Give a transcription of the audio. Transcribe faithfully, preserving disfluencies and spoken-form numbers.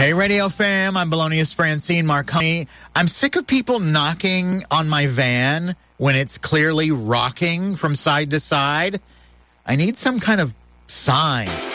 Hey, Radio Fam, I'm Belonious Francine Marconi. I'm sick of people knocking on my van when it's clearly rocking from side to side. I need some kind of sign.